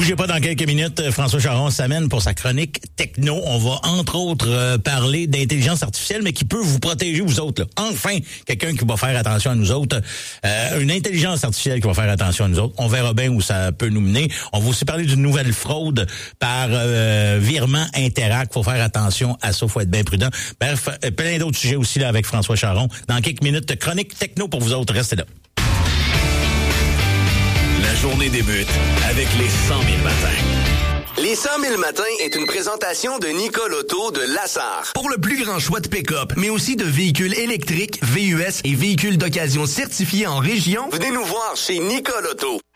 Bougez pas dans quelques minutes. François Charon s'amène pour sa chronique techno. On va entre autres parler d'intelligence artificielle, mais qui peut vous protéger vous autres. Là. Enfin, quelqu'un qui va faire attention à nous autres. Une intelligence artificielle qui va faire attention à nous autres. On verra bien où ça peut nous mener. On va aussi parler d'une nouvelle fraude par virement Interac. Faut faire attention à ça. Faut être bien prudent. Bref, plein d'autres sujets aussi là avec François Charon. Dans quelques minutes, chronique techno pour vous autres. Restez là. La journée débute avec les 100 000 matins. Les 100 000 matins est une présentation de Nicole Auto de Lassar. Pour le plus grand choix de pick-up, mais aussi de véhicules électriques, VUS et véhicules d'occasion certifiés en région, Venez nous voir chez Nicole Auto.